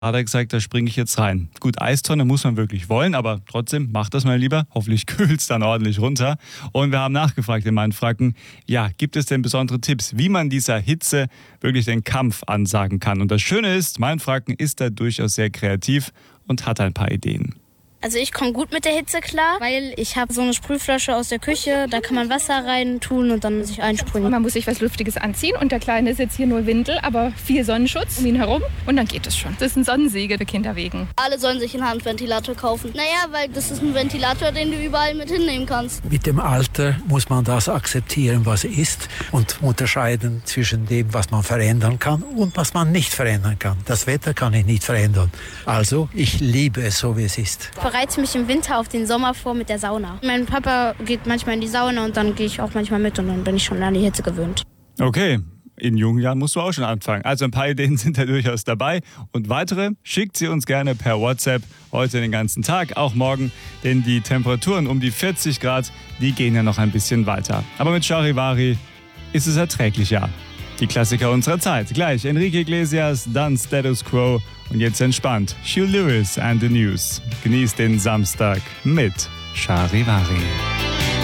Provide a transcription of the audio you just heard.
hat er gesagt, da springe ich jetzt rein. Gut, Eistonne muss man wirklich wollen, aber trotzdem, macht das mal lieber. Hoffentlich kühlt es dann ordentlich runter. Und wir haben nachgefragt in meinen Fragen, ja, gibt es denn besondere Tipps, wie man dieser Hitze wirklich den Kampf ansagen kann? Und das Schöne ist, mein Fragen ist da durchaus sehr kreativ und hat ein paar Ideen. Also ich komme gut mit der Hitze klar, weil ich habe so eine Sprühflasche aus der Küche, da kann man Wasser rein tun und dann sich einsprühen. Man muss sich was Luftiges anziehen und der Kleine ist jetzt hier nur Windel, aber viel Sonnenschutz um ihn herum und dann geht es schon. Das ist ein Sonnensegel für Kinder wegen. Alle sollen sich einen Handventilator kaufen. Naja, weil das ist ein Ventilator, den du überall mit hinnehmen kannst. Mit dem Alter muss man das akzeptieren, was ist und unterscheiden zwischen dem, was man verändern kann und was man nicht verändern kann. Das Wetter kann ich nicht verändern. Also ich liebe es so, wie es ist. Ich bereite mich im Winter auf den Sommer vor mit der Sauna. Mein Papa geht manchmal in die Sauna und dann gehe ich auch manchmal mit und dann bin ich schon an die Hitze gewöhnt. Okay, in jungen Jahren musst du auch schon anfangen. Also ein paar Ideen sind da durchaus dabei. Und weitere schickt sie uns gerne per WhatsApp heute den ganzen Tag, auch morgen. Denn die Temperaturen um die 40 Grad, die gehen ja noch ein bisschen weiter. Aber mit Charivari ist es erträglicher. Die Klassiker unserer Zeit. Gleich Enrique Iglesias, dann Status Quo und jetzt entspannt Hugh Lewis and the News. Genießt den Samstag mit Charivari.